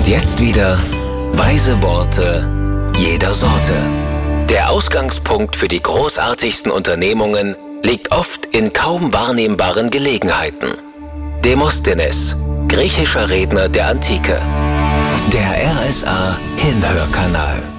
jetzt wieder weise Worte jeder Sorte. Der Ausgangspunkt für die großartigsten Unternehmungen liegt oft in kaum wahrnehmbaren Gelegenheiten. Demosthenes, griechischer Redner der Antike. Der RSA Hinhörkanal.